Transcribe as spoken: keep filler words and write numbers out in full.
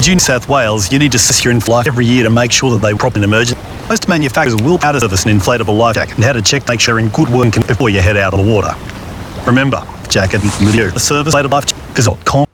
Due to New South Wales, you need to assess your in-flight every year to make sure that they prop in emergency. Most manufacturers will out of service an inflatable life jacket and how to check make sure in good working before you head out of the water. Remember, jacket with you. The service later life jacket dot com.